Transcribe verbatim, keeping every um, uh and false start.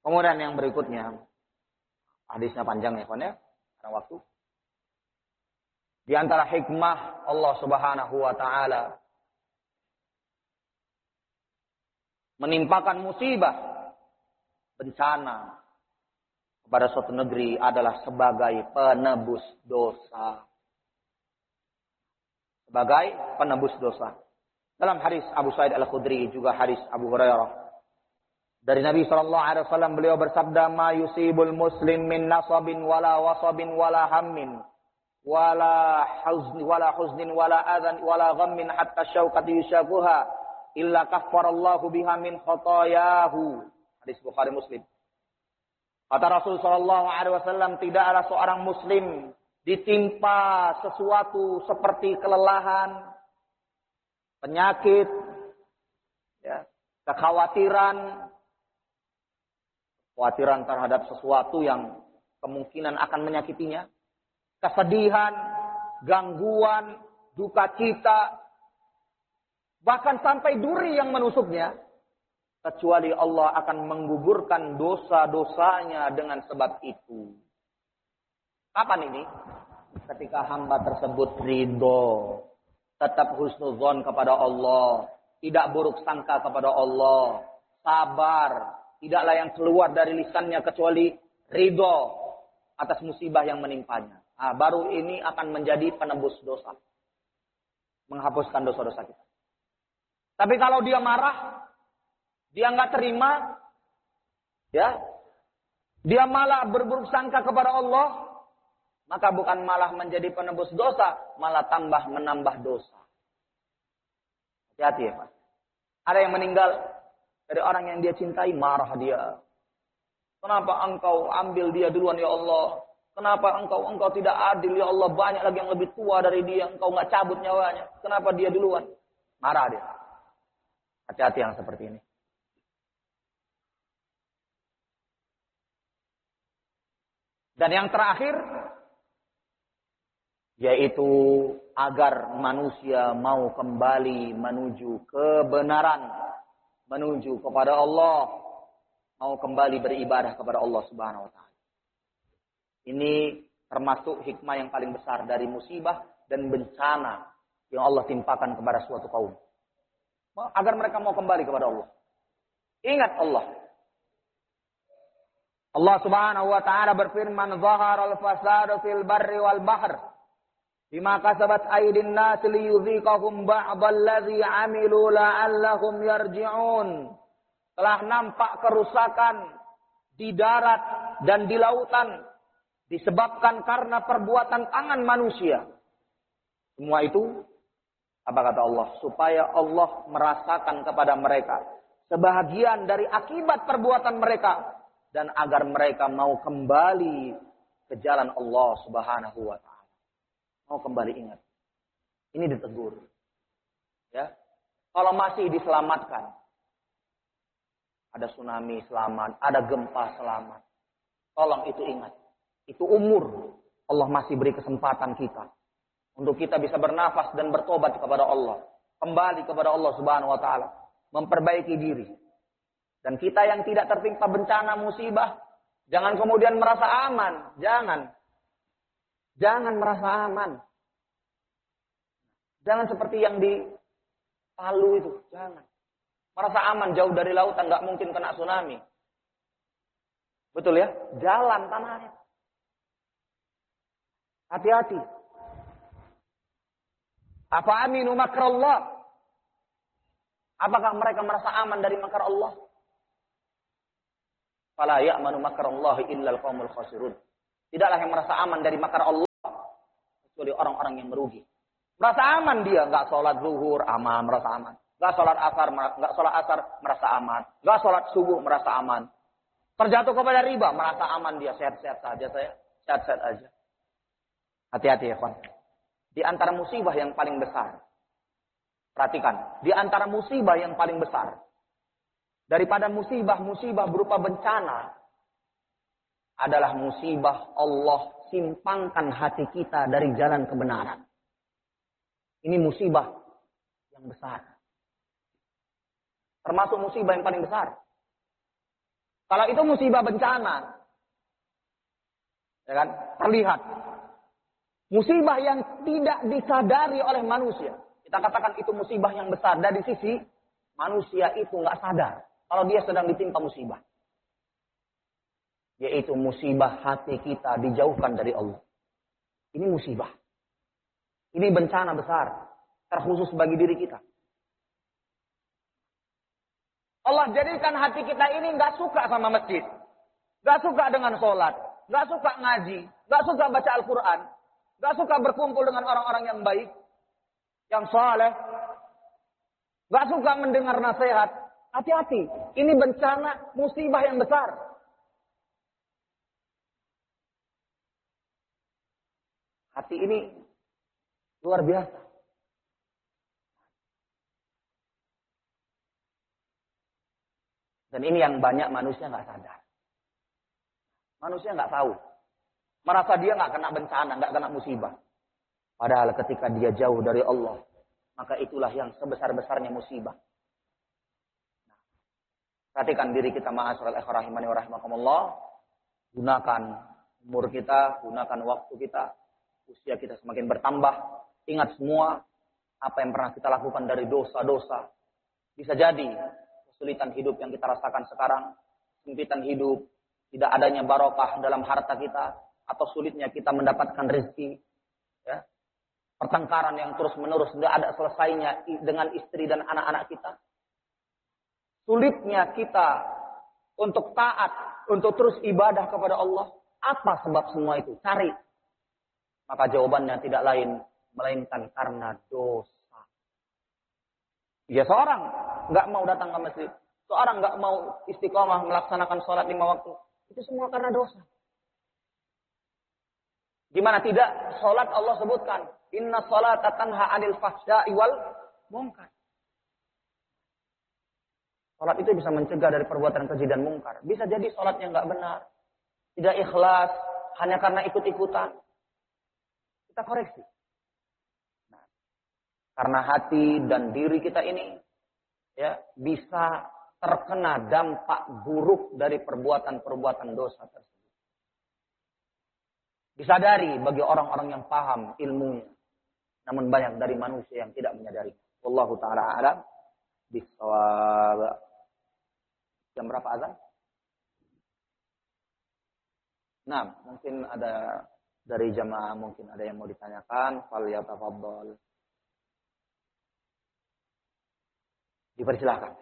Kemudian yang berikutnya, hadisnya panjang ya kawan ya, karena waktu. Di antara hikmah Allah Subhanahu wa taala menimpakan musibah, bencana kepada suatu negeri adalah sebagai penebus dosa. Sebagai penebus dosa. Dalam hadis Abu Sa'id Al-Khudri, juga hadis Abu Hurairah, dari Nabi shallallahu alaihi wasallam, beliau bersabda, "Ma yusibul muslim min nasabin wala wasabin wala hammin wala huzni wala huznin wala adhan wala ghammin hatta syauqati yushakuha illa kaffarallahu biha min khotayahu." Hadis Bukhari Muslim. Kata Rasul shallallahu alaihi wasallam, tidaklah seorang muslim ditimpa sesuatu seperti kelelahan, penyakit, ya, kekhawatiran, kekhawatiran terhadap sesuatu yang kemungkinan akan menyakitinya, kesedihan, gangguan, duka cita, bahkan sampai duri yang menusuknya, kecuali Allah akan menggugurkan dosa-dosanya dengan sebab itu. Kapan ini? Ketika hamba tersebut ridho, tetap husnuzon kepada Allah, tidak buruk sangka kepada Allah, sabar, tidaklah yang keluar dari lisannya kecuali ridho atas musibah yang menimpanya. Nah, baru ini akan menjadi penebus dosa, menghapuskan dosa-dosa kita. Tapi kalau dia marah, dia nggak terima, ya, dia malah berburuk sangka kepada Allah, maka bukan malah menjadi penebus dosa, malah tambah menambah dosa. Hati-hati ya Pak. Ada yang meninggal dari orang yang dia cintai, marah dia. Kenapa engkau ambil dia duluan ya Allah? Kenapa engkau engkau tidak adil ya Allah? Banyak lagi yang lebih tua dari dia, engkau nggak cabut nyawanya. Kenapa dia duluan? Marah dia. Hati-hati yang seperti ini. Dan yang terakhir, yaitu agar manusia mau kembali menuju kebenaran, menuju kepada Allah, mau kembali beribadah kepada Allah Subhanahu wa taala. Ini termasuk hikmah yang paling besar dari musibah dan bencana yang Allah timpakan kepada suatu kaum. Agar mereka mau kembali kepada Allah. Ingat Allah. Allah Subhanahu wa taala berfirman, "Zaharal fasadu fil barri wal bahr bima kasabat aydin nas liyudhiqahum ba'dallazi 'amilu la'allahum yarji'un." Telah nampak kerusakan di darat dan di lautan disebabkan karena perbuatan tangan manusia. Semua itu, apa kata Allah? Supaya Allah merasakan kepada mereka sebahagian dari akibat perbuatan mereka, dan agar mereka mau kembali ke jalan Allah Subhanahu wa taala. Mau kembali, ingat. Ini ditegur. Ya. Kalau masih diselamatkan, ada tsunami selamat, ada gempa selamat. Tolong itu ingat. Itu umur. Allah masih beri kesempatan kita untuk kita bisa bernafas dan bertobat kepada Allah, kembali kepada Allah Subhanahu wa taala, memperbaiki diri. Dan kita yang tidak tertimpa bencana musibah, jangan kemudian merasa aman. Jangan. Jangan merasa aman. Jangan seperti yang di Palu itu. Jangan. Merasa aman jauh dari lautan, nggak mungkin kena tsunami. Betul ya? Jalan tanahnya. Hati-hati. Apa aminu makrallah? Apakah mereka merasa aman dari makar Allah? Fala ya'manu makrallahi illal qaumul khasirun. Tidaklah yang merasa aman dari makar Allah kecuali orang-orang yang merugi. Merasa aman dia, enggak salat zuhur, aman, merasa aman. Enggak salat asar, enggak salat asar, merasa aman. Enggak salat subuh, merasa aman. Terjatuh kepada riba, merasa aman dia, sehat-sehat saja saya, sehat-sehat aja. Hati-hati ya, kawan. Di antara musibah yang paling besar. Perhatikan, di antara musibah yang paling besar daripada musibah-musibah berupa bencana adalah musibah Allah simpangkan hati kita dari jalan kebenaran. Ini musibah yang besar. Termasuk musibah yang paling besar. Kalau itu musibah bencana, ya kan? Terlihat. Musibah yang tidak disadari oleh manusia. Kita katakan itu musibah yang besar. Dari sisi manusia itu nggak sadar kalau dia sedang ditimpa musibah. Yaitu musibah hati kita dijauhkan dari Allah. Ini musibah. Ini bencana besar. Terkhusus bagi diri kita. Allah jadikan hati kita ini nggak suka sama masjid. Nggak suka dengan sholat. Nggak suka ngaji. Nggak suka baca Al-Quran. Nggak suka berkumpul dengan orang-orang yang baik. Yang saleh. Nggak suka mendengar nasihat. Hati-hati. Ini bencana musibah yang besar. Hati ini luar biasa. Dan ini yang banyak manusia nggak sadar. Manusia nggak tahu. Merasa dia nggak kena bencana, nggak kena musibah. Padahal ketika dia jauh dari Allah, maka itulah yang sebesar-besarnya musibah. Nah, perhatikan diri kita, ma'asyiral ikhwah rahimani wa rahimakumullah. Gunakan umur kita, gunakan waktu kita. Usia kita semakin bertambah. Ingat semua apa yang pernah kita lakukan dari dosa-dosa. Bisa jadi kesulitan hidup yang kita rasakan sekarang, kesempitan hidup, tidak adanya barokah dalam harta kita, atau sulitnya kita mendapatkan rezeki, ya, pertengkaran yang terus-menerus tidak ada selesainya dengan istri dan anak-anak kita, sulitnya kita untuk taat, untuk terus ibadah kepada Allah. Apa sebab semua itu? Cari. Maka jawabannya tidak lain melainkan karena dosa. Ya, seorang nggak mau datang ke masjid, seorang nggak mau istiqomah melaksanakan sholat lima waktu, itu semua karena dosa. Di mana tidak sholat Allah sebutkan, inna sholata tanha anil fahsya'i wal munkar. Sholat itu bisa mencegah dari perbuatan keji dan mungkar. Bisa jadi sholatnya nggak benar, tidak ikhlas, hanya karena ikut-ikutan. Kita koreksi. Nah, karena hati dan diri kita ini, ya, bisa terkena dampak buruk dari perbuatan-perbuatan dosa tersebut. Disadari bagi orang-orang yang paham ilmunya. Namun banyak dari manusia yang tidak menyadari. Wallahu ta'ala a'lam bishawab. Jam berapa azan? Nah, mungkin ada dari jamaah, mungkin ada yang mau ditanyakan. Fal yatafaddal. Dipersilahkan.